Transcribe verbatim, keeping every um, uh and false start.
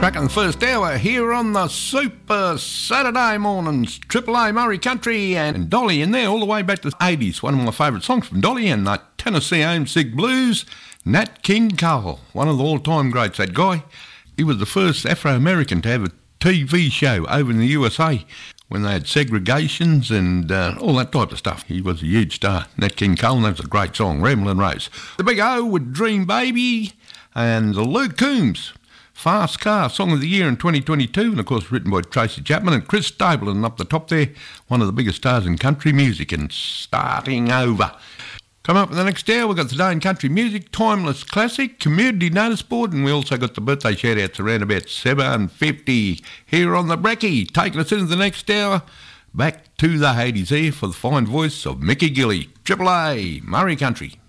Cracking the first hour here on the Super Saturday mornings. Triple A Murray Country and Dolly in there all the way back to the eighties. One of my favourite songs from Dolly and the Tennessee Homesick Blues. Nat King Cole, one of the all-time greats, that guy. He was the first Afro-American to have a T V show over in the U S A when they had segregations and uh, all that type of stuff. He was a huge star, Nat King Cole, and that was a great song, Ramblin' Rose. The Big O with Dream Baby and the Luke Combs. Fast Car, Song of the Year in twenty twenty-two, and of course written by Tracy Chapman and Chris Stapleton up the top there, one of the biggest stars in country music, and Starting Over. Come up in the next hour, we've got Today in Country Music, Timeless Classic, Community Notice Board, and we also got the birthday shout-outs around about seven fifty here on the Brekkie. Taking us into the next hour, back to the eighties here for the fine voice of Mickey Gilley, Triple A, Murray Country.